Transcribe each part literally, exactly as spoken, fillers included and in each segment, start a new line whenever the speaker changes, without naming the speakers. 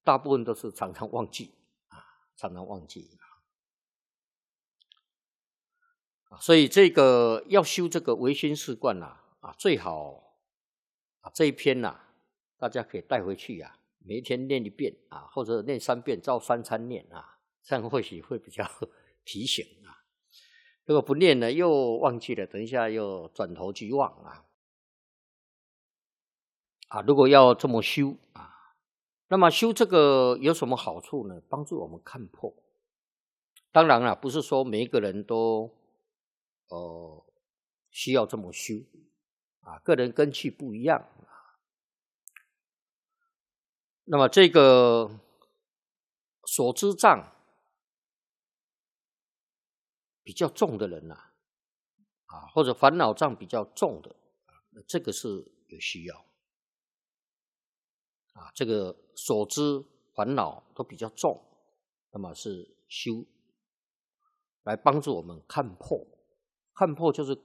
大部分都是常常忘记啊，常常忘记啊。所以这个要修这个唯心是观啊，啊，最好啊这一篇呐、啊，大家可以带回去啊，每一天念一遍啊，或者念三遍，照三餐念啊，这样或许会比较提醒啊。如果不念呢，又忘记了，等一下又转头即忘啊。啊，如果要这么修啊，那么修这个有什么好处呢？帮助我们看破。当然了，不是说每一个人都呃需要这么修啊，个人根器不一样。那么这个所知障比较重的人呐、啊，啊，或者烦恼障比较重的，这个是有需要。啊，这个所知烦恼都比较重，那么是修来帮助我们看破。看破就是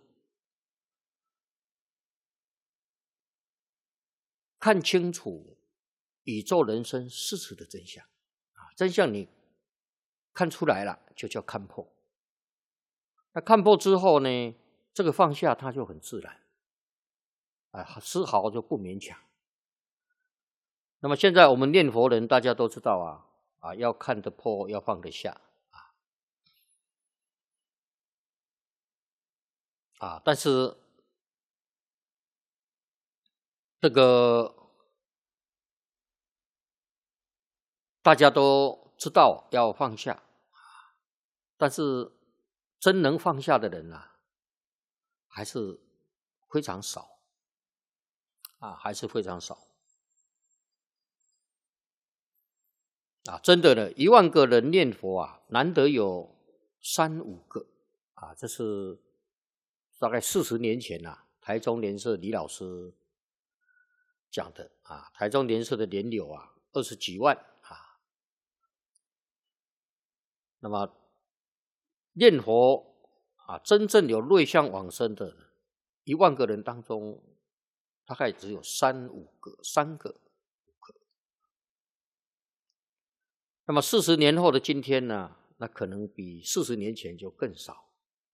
看清楚宇宙人生事实的真相啊，真相你看出来了，就叫看破。那看破之后呢，这个放下它就很自然，啊，丝毫就不勉强。那么现在我们念佛人大家都知道啊，啊，要看得破，要放得下啊，啊，但是这个大家都知道要放下，但是真能放下的人啊，还是非常少啊，还是非常少啊！真的呢，一万个人念佛啊，难得有三五个啊，这是大概四十年前啊，台中莲社李老师讲的啊，台中莲社的莲友啊，二十几万啊，那么念佛啊，真正有瑞相往生的，一万个人当中，大概只有三五个、三个、五个。那么四十年后的今天呢，那可能比四十年前就更少。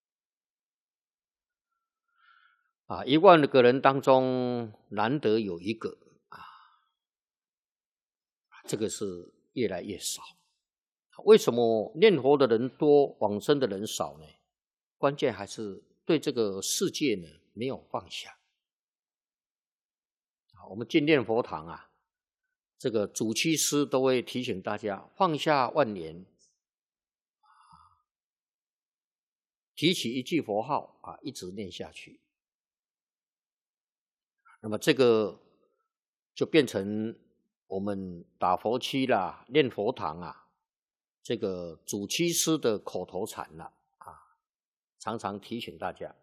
啊，一万个人当中难得有一个啊，这个是越来越少。为什么念佛的人多，往生的人少呢？关键还是对这个世界呢没有放下。我们进念佛堂啊，这个主七师都会提醒大家放下万年，提起一句佛号啊，一直念下去。那么这个就变成我们打佛七啦、念佛堂啊，这个主七师的口头禅了啊，常常提醒大家。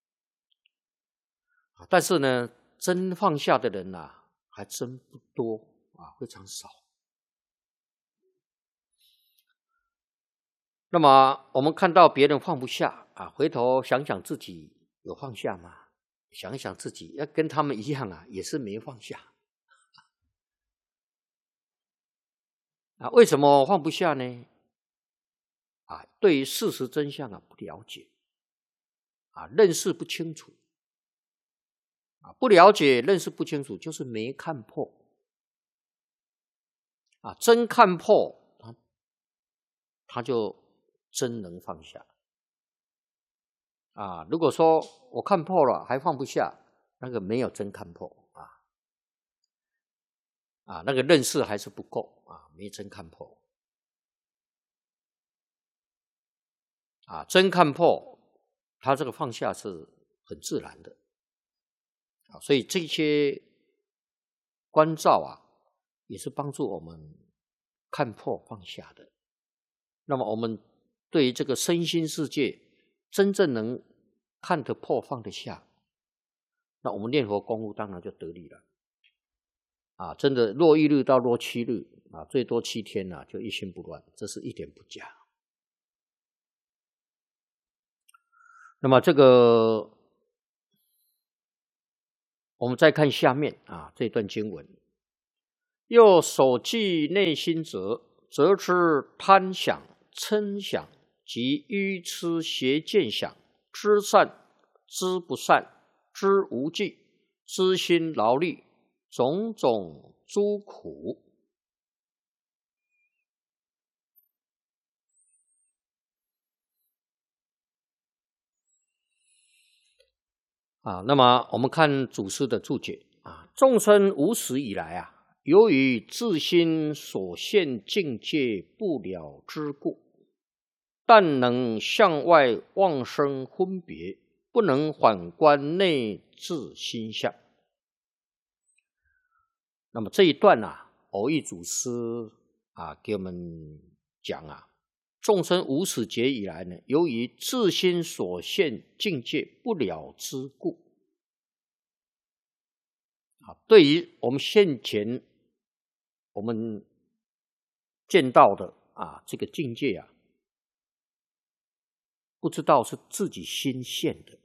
但是呢，真放下的人啊，还真不多啊，非常少。那么我们看到别人放不下啊，回头想想自己有放下吗？想一想自己要跟他们一样啊，也是没放下啊。为什么放不下呢？啊，对于事实真相啊不了解啊，认识不清楚啊，不了解认识不清楚，就是没看破啊。真看破，他他就真能放下啊。如果说我看破了还放不下，那个没有真看破啊啊，那个认识还是不够啊，没真看破啊。真看破，他这个放下是很自然的啊。所以这些关照啊，也是帮助我们看破放下的。那么我们对于这个身心世界真正能看得破放得下，那我们念佛功夫当然就得力了啊！真的若一日到若七日啊，最多七天啊，就一心不乱，这是一点不假。那么这个我们再看下面啊这段经文又所记内心者，则知贪想、嗔想及愚痴邪见想，知善、知不善，知无记，知心劳力，种种诸苦。啊，那么我们看祖师的注解啊，众生无始以来啊，由于自心所现境界不了之故，但能向外妄生分别，不能反观内自心相。那么这一段啊，蕅益祖师啊给我们讲啊，众生无始劫以来呢，由于自心所现境界不了之故，啊，对于我们现前我们见到的啊这个境界啊，不知道是自己心现的。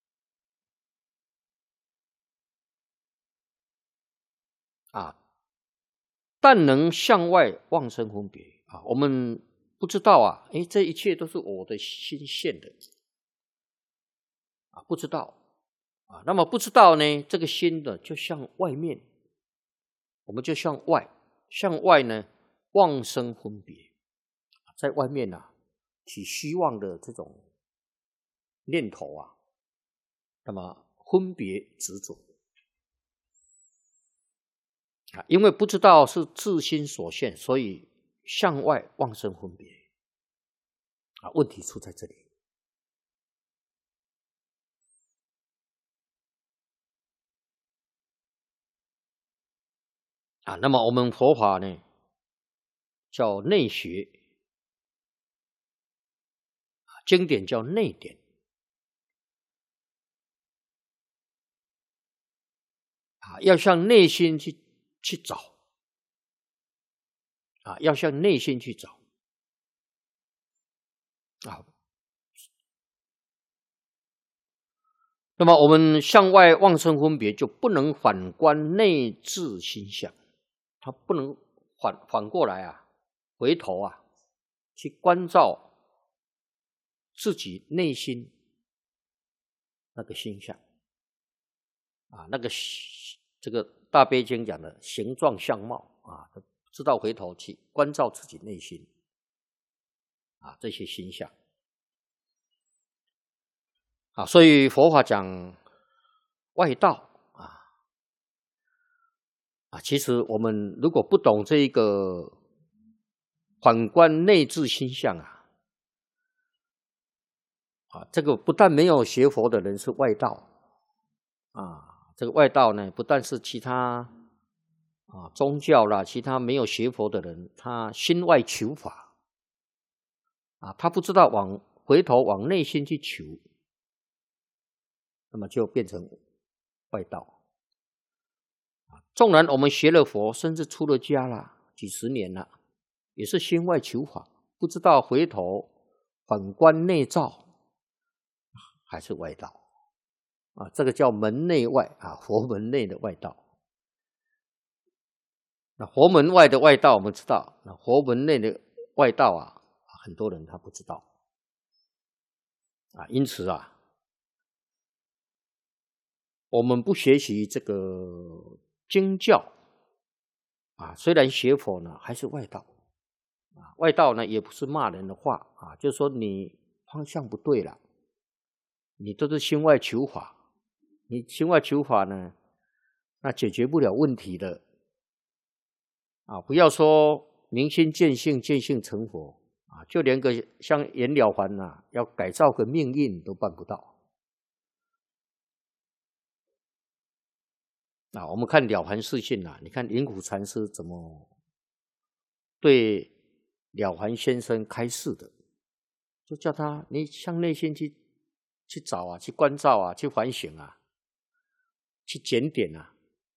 啊，但能向外妄生分别啊，我们不知道啊，诶，这一切都是我的心现的啊，不知道啊。那么不知道呢，这个心的就向外面，我们就向外，向外呢妄生分别，在外面啊起希望的这种念头啊，那么分别执着。啊，因为不知道是自心所现，所以向外妄生分别。啊，问题出在这里。啊，那么我们佛法呢，叫内学，经典叫内典。啊，要向内心去去找。啊，要向内心去找。啊，那么我们向外妄生分别，就不能反观内自心相，它不能反反过来啊，回头啊，去关照自己内心那个心相。啊，那个这个大悲经讲的形状相貌啊，知道回头去关照自己内心啊这些心相。啊，所以佛法讲外道啊，啊，其实我们如果不懂这个反观内自心相啊，啊，这个不但没有学佛的人是外道啊，这个外道呢，不但是其他啊宗教啦，其他没有学佛的人，他心外求法啊，他不知道往回头往内心去求。那么就变成外道。纵然我们学了佛，甚至出了家了几十年了，也是心外求法，不知道回头反观内照，还是外道啊。这个叫门内外啊，佛门内的外道。那佛门外的外道我们知道，那佛门内的外道啊，很多人他不知道啊。因此啊，我们不学习这个经教啊，虽然学佛呢，还是外道啊。外道呢，也不是骂人的话啊，就是说你方向不对了，你都是心外求法，你心外求法呢，那解决不了问题的啊。不要说明心见性，见性成佛啊，就连个像袁了凡啊，要改造个命运都办不到。啊，我们看了凡四训啊，你看灵谷禅师怎么对了凡先生开示的，就叫他你向内心去去找啊，去关照啊，去反省啊，去检点啊。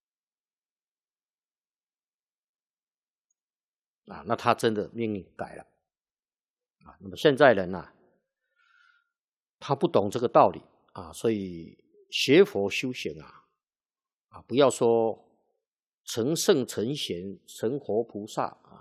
啊，那他真的命运改了啊。那么现在人啊，他不懂这个道理啊，所以学佛修行啊。啊，不要说成圣成贤成活菩萨啊。